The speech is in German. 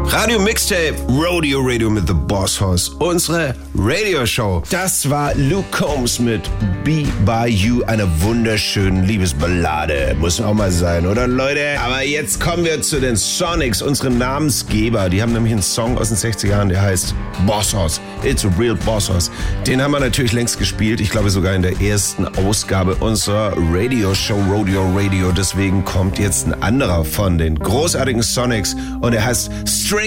Radio Mixtape, Rodeo Radio mit The Boss Hoss, unsere Radioshow. Das war Luke Combs mit Be By You, eine wunderschöne Liebesballade. Muss auch mal sein, oder Leute? Aber jetzt kommen wir zu den Sonics, unsere Namensgeber. Die haben nämlich einen Song aus den 60er Jahren, der heißt Boss Hoss. It's a Real Boss Hoss. Den haben wir natürlich längst gespielt. Ich glaube sogar in der ersten Ausgabe unserer Radioshow, Rodeo Radio. Deswegen kommt jetzt ein anderer von den großartigen Sonics und er heißt Straight